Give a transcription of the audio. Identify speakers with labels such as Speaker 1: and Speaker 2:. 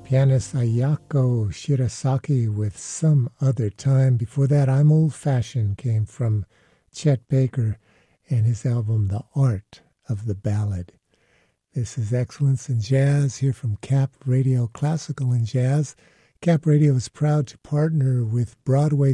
Speaker 1: Pianist Ayako Shirasaki with Some Other Time. Before that, I'm Old Fashioned came from Chet Baker and his album The Art of the Ballad. This is Excellence in Jazz here from Cap Radio Classical and Jazz. Cap Radio is proud to partner with Broadway